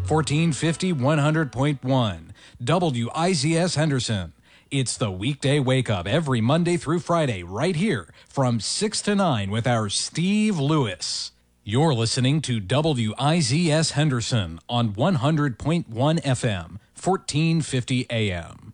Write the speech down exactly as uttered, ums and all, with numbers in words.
fourteen fifty, one hundred point one. W I Z S Henderson. It's the weekday wake up every Monday through Friday right here from six to nine with our Steve Lewis. You're listening to W I Z S Henderson on one hundred point one F M, fourteen fifty A M.